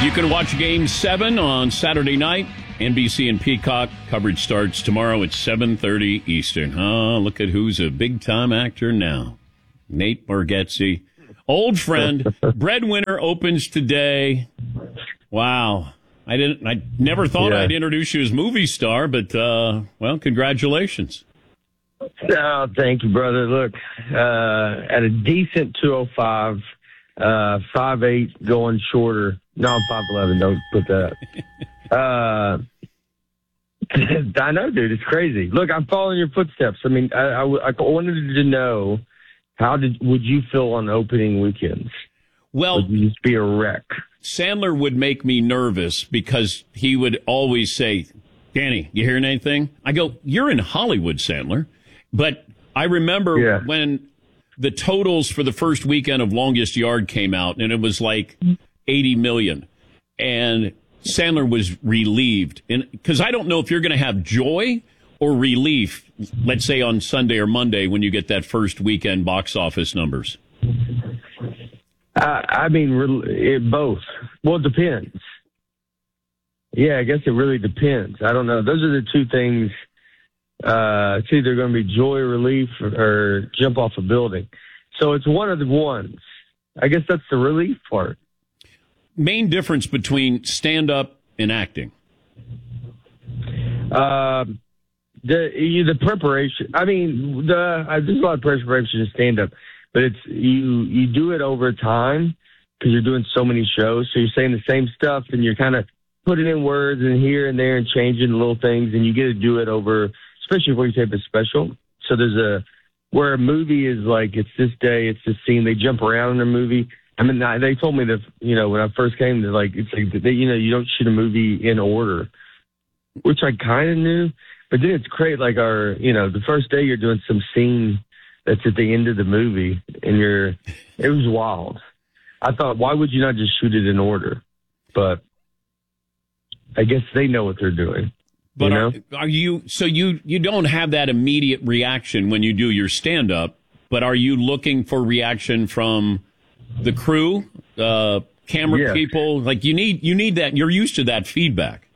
You can watch Game 7 on Saturday night. NBC and Peacock coverage starts tomorrow at 7:30 Eastern. Oh, look at who's a big-time actor now. Nate Bargatze. Old friend. Breadwinner opens today. Wow. I never thought I'd introduce you as movie star, but, well, congratulations. Oh, thank you, brother. Look, at a decent 205, 5'8", going shorter. No, I'm 5'11", don't put that. I know, dude, it's crazy. Look, I'm following your footsteps. I mean, I wanted to know, would you feel on opening weekends? Well, would you just be a wreck? Sandler would make me nervous because he would always say, Danny, you hearing anything? I go, you're in Hollywood, Sandler. But I remember when the totals for the first weekend of Longest Yard came out, and it was like 80 million. And Sandler was relieved. Because I don't know if you're going to have joy or relief, let's say on Sunday or Monday when you get that first weekend box office numbers. I mean, both. Well, it depends. Yeah, I guess it really depends. I don't know. Those are the two things. It's either going to be joy, relief, or jump off a building. So it's one of the ones. I guess that's the relief part. Main difference between stand-up and acting? The preparation. I mean, there's a lot of preparation in stand-up, but it's you do it over time because you're doing so many shows. So you're saying the same stuff, and you're kind of putting in words and here and there and changing little things, and you get to do it over. Especially when you tape a special. So where a movie is like, it's this day, it's this scene. They jump around in a movie. I mean, they told me that, when I first came, it's like, you don't shoot a movie in order, which I kind of knew. But then it's great. Like the first day you're doing some scene that's at the end of the movie and it was wild. I thought, why would you not just shoot it in order? But I guess they know what they're doing. But are you, so you don't have that immediate reaction when you do your stand-up, but are you looking for reaction from the crew, camera people? Like you need that. You're used to that feedback.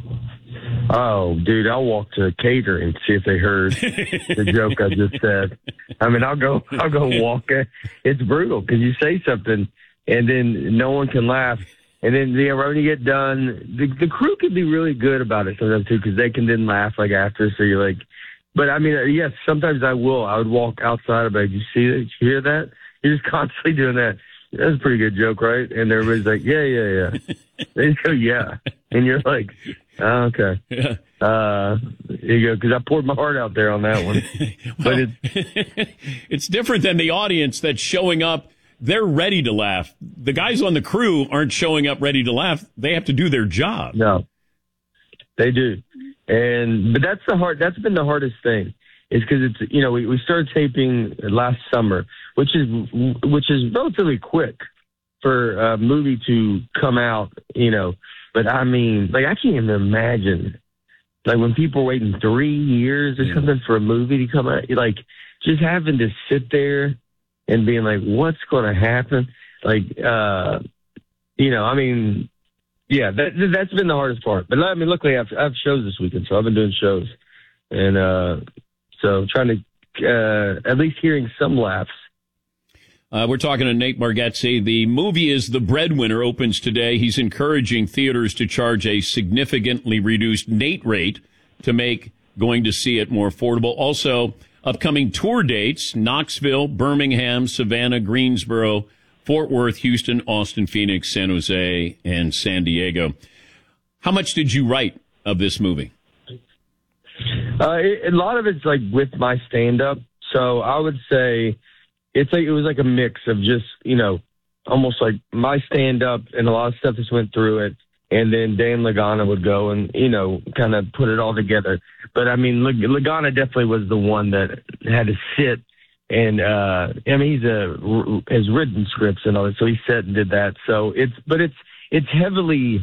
Oh, dude, I'll walk to catering and see if they heard the joke I just said. I mean, I'll go walk it. It's brutal because you say something and then no one can laugh. And then, when you get done, the crew can be really good about it sometimes, too, because they can then laugh, like, after. So you're like, but, I mean, yes, sometimes I would walk outside of it. You see that? You hear that? You're just constantly doing that. That's a pretty good joke, right? And everybody's like, yeah. They go, yeah. And you're like, oh, okay. Yeah. You go, because I poured my heart out there on that one. But it's different than the audience that's showing up. They're ready to laugh. The guys on the crew aren't showing up ready to laugh. They have to do their job. No, they do. But that's been the hardest thing is because it's, we started taping last summer, which is relatively quick for a movie to come out, but I mean, like, I can't even imagine, like, when people are waiting 3 years or something for a movie to come out, like, just having to sit there and being like, what's going to happen? Like, I mean, yeah, that's been the hardest part. But I mean, luckily I have shows this weekend, so I've been doing shows. And so trying to, at least hearing some laughs. We're talking to Nate Bargatze. The movie is The Breadwinner, opens today. He's encouraging theaters to charge a significantly reduced Nate rate to make going to see it more affordable. Also, upcoming tour dates: Knoxville, Birmingham, Savannah, Greensboro, Fort Worth, Houston, Austin, Phoenix, San Jose, and San Diego. How much did you write of this movie? A lot of it's like with my stand-up. So I would say it was like a mix of just, almost like my stand-up and a lot of stuff that went through it. And then Dan Lagana would go and, kind of put it all together. But, I mean, Lagana definitely was the one that had to sit. And, I mean, has written scripts and all that. So he sat and did that. So it's heavily,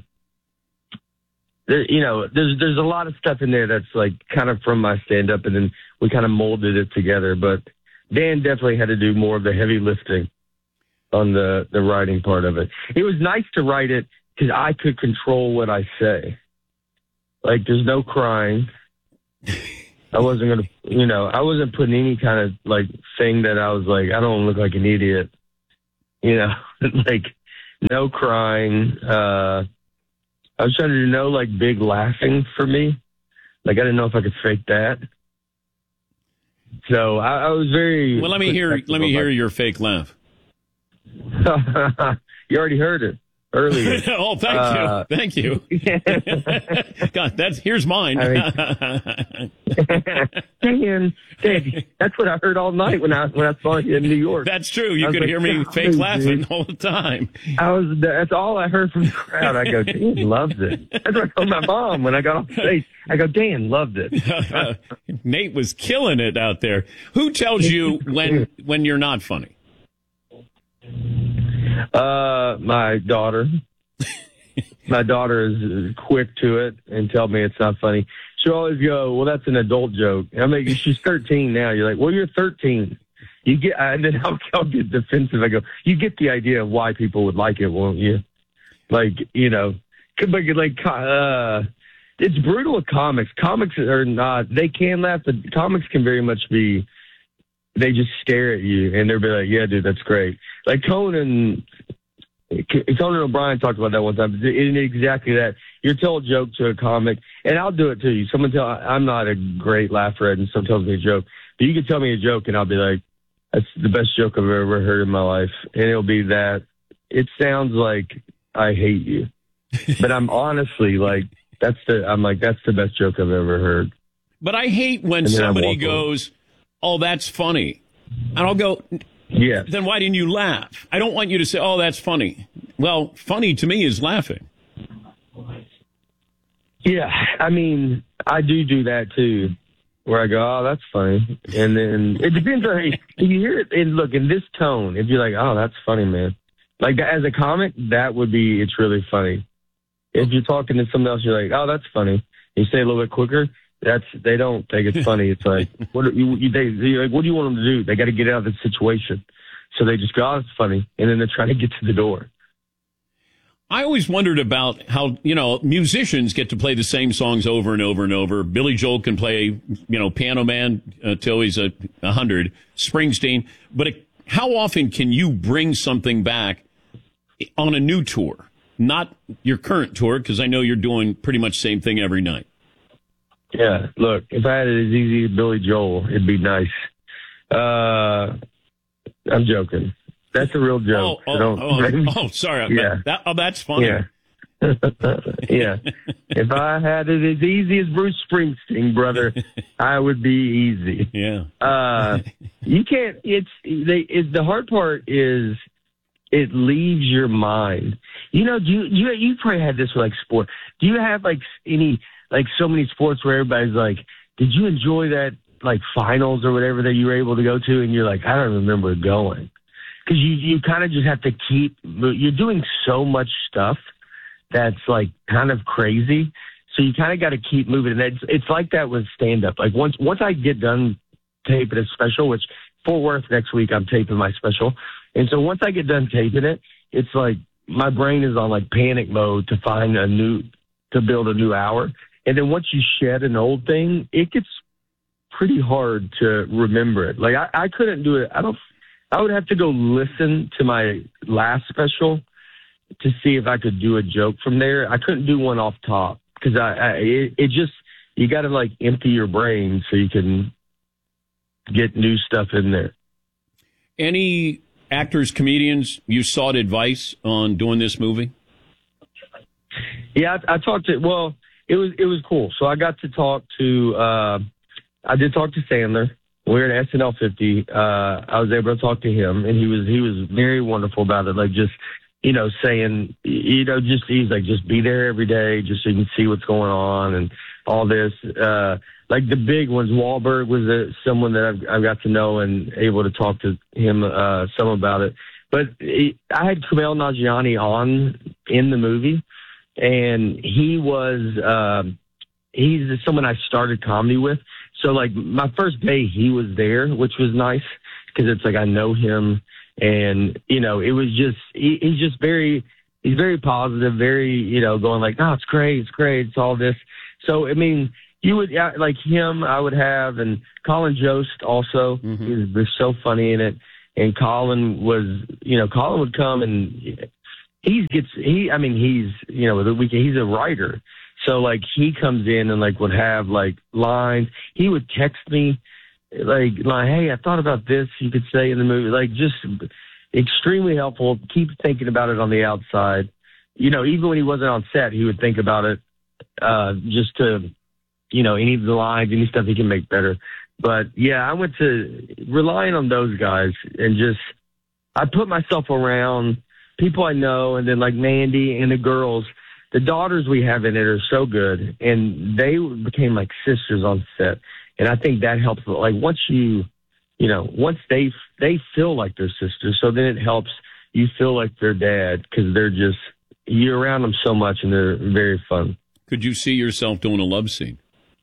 there's a lot of stuff in there that's like kind of from my stand-up. And then we kind of molded it together. But Dan definitely had to do more of the heavy lifting on the writing part of it. It was nice to write it because I could control what I say. Like, there's no crying. I wasn't going to, I wasn't putting any kind of, like, thing that I was like, I don't look like an idiot. Like, no crying. I was trying to do no, like, big laughing for me. Like, I didn't know if I could fake that. So I was very... Well, let me hear your fake laugh. You already heard it earlier. Oh, thank you. God, here's mine. Dan, that's what I heard all night when I saw you in New York. That's true. You could hear me fake laughing all the time. That's all I heard from the crowd. I go, Dan loves it. That's what I told my mom when I got off stage. I go, Dan loved it. Nate was killing it out there. Who tells you when you're not funny? My daughter. My daughter is quick to it and tell me it's not funny. She'll always go, well, that's an adult joke. I mean, she's 13 now. You're like, well, you're 13. And then I'll get defensive. I go, you get the idea of why people would like it, won't you? Like, it's brutal with comics. Comics are not, they can laugh, but comics can very much be, they just stare at you and they'll be like, yeah, dude, that's great. Like Conan O'Brien talked about that one time. It's exactly that. You tell a joke to a comic, and I'll do it to you. I'm not a great laugher, and someone tells me a joke. But you can tell me a joke, and I'll be like, that's the best joke I've ever heard in my life. And it'll be that. It sounds like I hate you. But I'm honestly like, that's the best joke I've ever heard. But I hate when somebody goes, oh, that's funny. And I'll go, yeah. Then why didn't you laugh? I don't want you to say, oh, that's funny. Well, funny to me is laughing. Yeah, I mean, I do that too, where I go, oh, that's funny. And then it depends on, if you hear it, and look, in this tone, if you're like, oh, that's funny, man. Like, as a comic, it's really funny. If you're talking to someone else, you're like, oh, that's funny. You say it a little bit quicker, they don't think it's funny. It's like, what do you want them to do? They got to get out of the situation. So they just go, oh, it's funny. And then they're trying to get to the door. I always wondered about how, musicians get to play the same songs over and over and over. Billy Joel can play, Piano Man till he's 100, Springsteen. But how often can you bring something back on a new tour? Not your current tour, because I know you're doing pretty much the same thing every night. Yeah, look, if I had it as easy as Billy Joel, it'd be nice. I'm joking. That's a real joke. Sorry. Yeah. That's funny. Yeah. Yeah. If I had it as easy as Bruce Springsteen, brother, I would be easy. Yeah. You can't. The hard part is it leaves your mind. You probably had this with like sport. Do you have like any like so many sports where everybody's like, did you enjoy that like finals or whatever that you were able to go to? And you're like, I don't remember going. Because you kind of just have to you're doing so much stuff that's like kind of crazy. So you kind of got to keep moving. And it's like that with stand-up. Like once I get done taping a special, which Fort Worth next week, I'm taping my special. And so once I get done taping it, it's like my brain is on like panic mode to build a new hour. And then once you shed an old thing, it gets pretty hard to remember it. Like I couldn't do it. I would have to go listen to my last special to see if I could do a joke from there. I couldn't do one off top because you got to like empty your brain so you can get new stuff in there. Any actors, comedians you sought advice on doing this movie? Yeah, I talked to, it was cool. So I got to talk to, I did talk to Sandler. We were at SNL 50. I was able to talk to him, and he was very wonderful about it. Like just, saying, he's like, just be there every day, just so you can see what's going on and all this. Like the big ones, Wahlberg was someone that I've got to know and able to talk to him some about it. But I had Kumail Nanjiani on in the movie, and he's someone I started comedy with. So, like, my first day, he was there, which was nice because it's like I know him. And, it was just, he's he's very positive, very, going like, no, it's great, it's all this. So, I mean, you would, like him, I would have, and Colin Jost also, they're so funny in it. And Colin would come and he's a writer. So like he comes in and like would have like lines. He would text me like, hey, I thought about this you could say in the movie, like just extremely helpful. Keep thinking about it on the outside. Even when he wasn't on set, he would think about it just to, any of the lines, any stuff he can make better. But yeah, I went to relying on those guys and I put myself around people I know, and then like Mandy and the girls, the daughters we have in it are so good, and they became like sisters on set. And I think that helps. Like once once they feel like they're sisters, so then it helps you feel like their dad, because you're around them so much and they're very fun. Could you see yourself doing a love scene?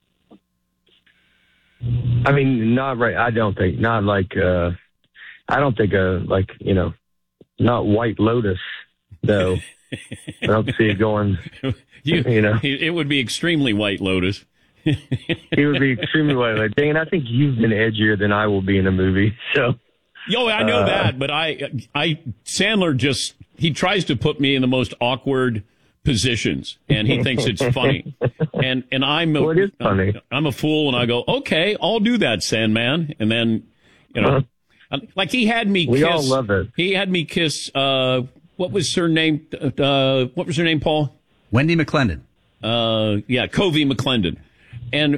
I mean, not right. I don't think, not like, not White Lotus, though. I don't see it going, It would be extremely White Lotus. It would be extremely White Lotus. Dan, I think you've been edgier than I will be in a movie, so. Yo, I know that, but Sandler he tries to put me in the most awkward positions, and he thinks it's funny. And it is funny. I'm a fool, and I go, okay, I'll do that, Sandman. And then, like he had me kiss. We all love it. He had me kiss, what was her name? What was her name, Paul? Wendy McClendon. Covey McClendon. And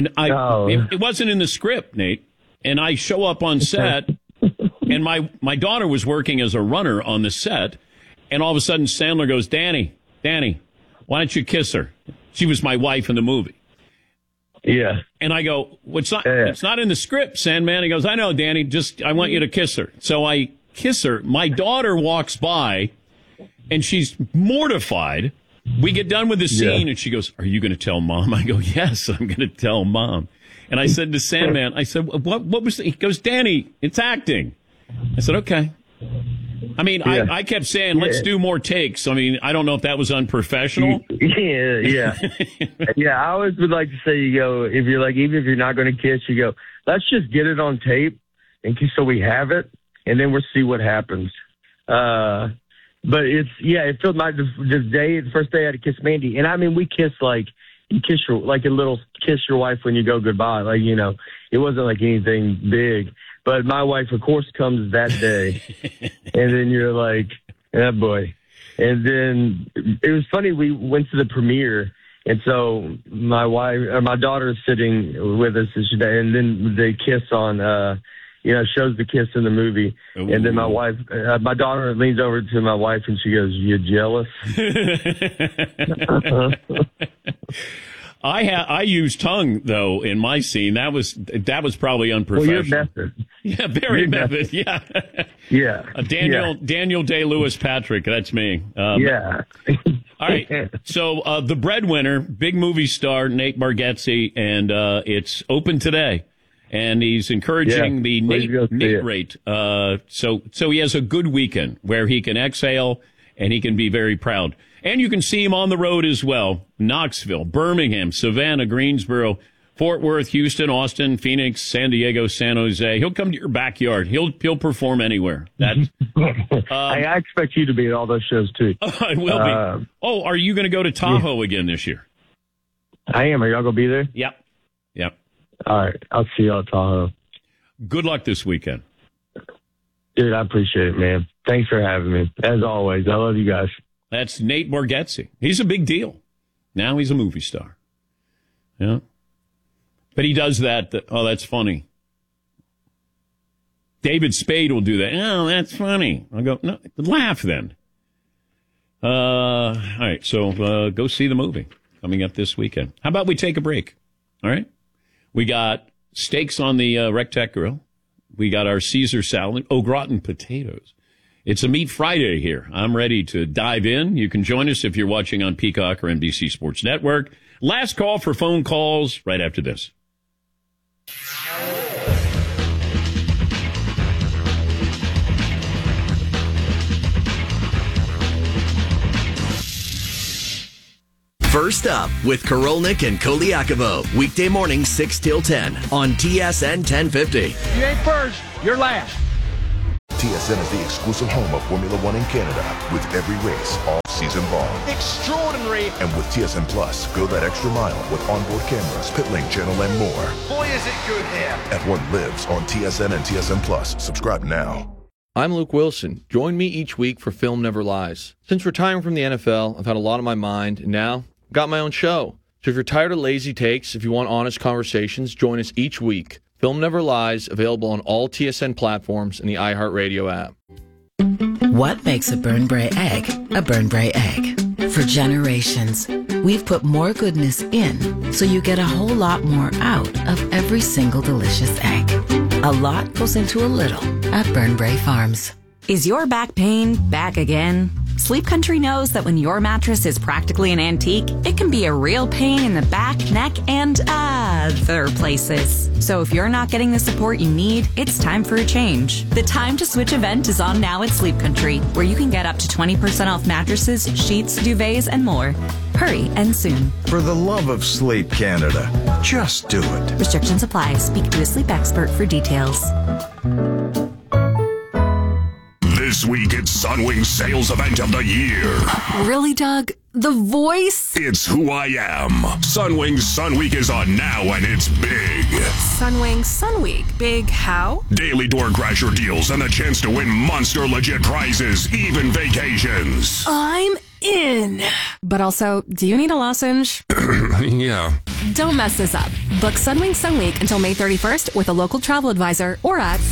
it wasn't in the script, Nate. And I show up on set, and my daughter was working as a runner on the set, and all of a sudden Sandler goes, Danny, why don't you kiss her? She was my wife in the movie. Yeah. And I go, it's not in the script, Sandman. He goes, I know, Danny, I want you to kiss her. So I kiss her. My daughter walks by, and she's mortified. We get done with the scene, and she goes, are you going to tell Mom? I go, yes, I'm going to tell Mom. And I said to Sandman, what was he goes, Danny, it's acting. I said, okay. I mean, I kept saying, let's do more takes. I mean, I don't know if that was unprofessional. Yeah. I always would like to say, if you're like, even if you're not going to kiss, you go, let's just get it on tape, and so we have it, and then we'll see what happens. But it felt like the first day I had to kiss Mandy. And I mean, we kissed like, you kiss a little kiss your wife when you go goodbye. Like, it wasn't like anything big. But my wife, of course, comes that day. And then you're like, oh boy. And then it was funny. We went to the premiere. And so my daughter is sitting with us today. And then they kiss on, shows the kiss in the movie. Ooh. And then my daughter leans over to my wife and she goes, you jealous? I used tongue though in my scene. That was probably unprofessional. Well, you're method. Yeah, very method. Yeah. Yeah. Daniel Day-Lewis Patrick. That's me. Yeah. All right. So the breadwinner, big movie star Nate Bargatze, and it's open today. And he's encouraging the Nate rate. So he has a good weekend where he can exhale and he can be very proud. And you can see him on the road as well. Knoxville, Birmingham, Savannah, Greensboro, Fort Worth, Houston, Austin, Phoenix, San Diego, San Jose. He'll come to your backyard. He'll perform anywhere. That's, I expect you to be at all those shows too. I will be. Are you going to go to Tahoe again this year? I am. Are y'all going to be there? Yep. All right. I'll see y'all at Tahoe. Good luck this weekend. Dude, I appreciate it, man. Thanks for having me. As always, I love you guys. That's Nate Bargatze. He's a big deal. Now he's a movie star. Yeah. But he does that. Oh, that's funny. David Spade will do that. Oh, that's funny. I'll go, no, laugh then. All right. So go see the movie coming up this weekend. How about we take a break? All right. We got steaks on the Rectech grill. We got our Caesar salad, au gratin potatoes. It's a Meat Friday here. I'm ready to dive in. You can join us if you're watching on Peacock or NBC Sports Network. Last call for phone calls right after this. First Up with Korolnik and Koliakovo. Weekday morning 6 till 10 on TSN 1050. You ain't first, you're last. TSN is the exclusive home of Formula One in Canada, with every race all season long. Extraordinary. And with TSN Plus, go that extra mile with onboard cameras, pit lane channel, and more. Boy, is it good here. F1 lives on TSN and TSN Plus. Subscribe now. I'm Luke Wilson. Join me each week for Film Never Lies. Since retiring from the NFL, I've had a lot on my mind, and now I've got my own show. So if you're tired of lazy takes, if you want honest conversations, join us each week. Film Never Lies, available on all TSN platforms and the iHeartRadio app. What makes a Burn Bray egg a Burn Bray egg? For generations, we've put more goodness in so you get a whole lot more out of every single delicious egg. A lot goes into a little at Burn Bray Farms. Is your back pain back again? Sleep Country knows that when your mattress is practically an antique, it can be a real pain in the back, neck, and other places. So if you're not getting the support you need, it's time for a change. The Time to Switch event is on now at Sleep Country, where you can get up to 20% off mattresses, sheets, duvets, and more. Hurry and soon. For the love of Sleep Canada, just do it. Restrictions apply. Speak to a sleep expert for details. This week, it's Sunwing's sales event of the year. Really, Doug? The voice? It's who I am. Sunwing's Sun Week is on now, and it's big. Sunwing Sun Week. Big how? Daily door crasher deals and the chance to win monster legit prizes, even vacations. I'm in. But also, do you need a lozenge? Yeah. Don't mess this up. Book Sunwing Sun Week until May 31st with a local travel advisor or at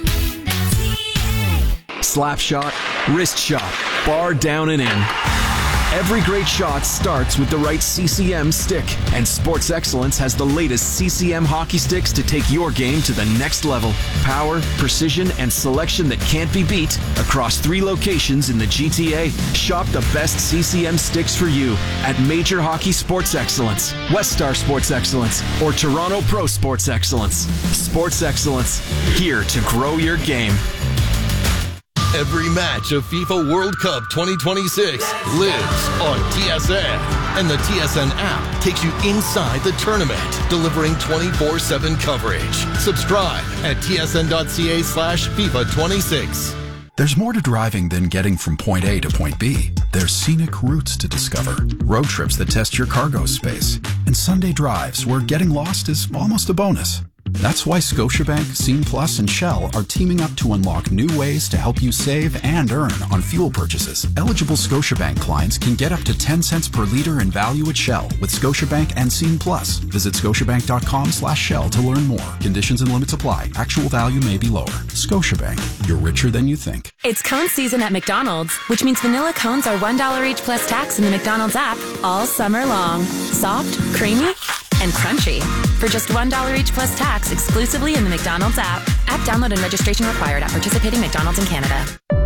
slap shot, wrist shot, bar down and in. Every great shot starts with the right CCM stick, and Sports Excellence has the latest CCM hockey sticks to take your game to the next level. Power, precision, and selection that can't be beat across 3 locations in the GTA. Shop the best CCM sticks for you at Major Hockey Sports Excellence, West Star Sports Excellence, or Toronto Pro Sports Excellence. Sports Excellence, here to grow your game. Every match of FIFA World Cup 2026 lives on TSN. And the TSN app takes you inside the tournament, delivering 24/7 coverage. Subscribe at tsn.ca/FIFA26. There's more to driving than getting from point A to point B. There's scenic routes to discover, road trips that test your cargo space, and Sunday drives where getting lost is almost a bonus. That's why Scotiabank, Scene Plus, and Shell are teaming up to unlock new ways to help you save and earn on fuel purchases. Eligible Scotiabank clients can get up to 10 cents per liter in value at Shell with Scotiabank and Scene Plus. Visit scotiabank.com/Shell to learn more. Conditions and limits apply. Actual value may be lower. Scotiabank, you're richer than you think. It's cone season at McDonald's, which means vanilla cones are $1 each plus tax in the McDonald's app all summer long. Soft, creamy, and crunchy. For just $1 each plus tax exclusively in the McDonald's app. App download and registration required at participating McDonald's in Canada.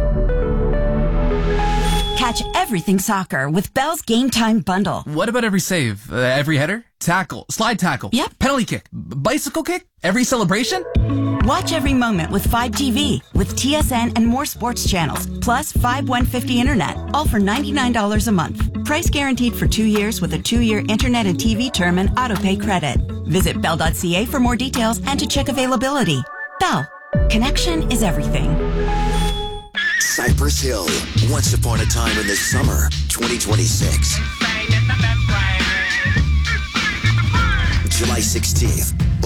Catch everything soccer with Bell's Game Time Bundle. What about every save? Every header? Tackle? Slide tackle? Yep. Penalty kick? Bicycle kick? Every celebration? Watch every moment with 5TV, with TSN and more sports channels, plus 5150 internet, all for $99 a month. Price guaranteed for 2 years with a 2-year internet and TV term and autopay credit. Visit bell.ca for more details and to check availability. Bell. Connection is everything. Cypress Hill, once upon a time in the summer, 2026. July 16th.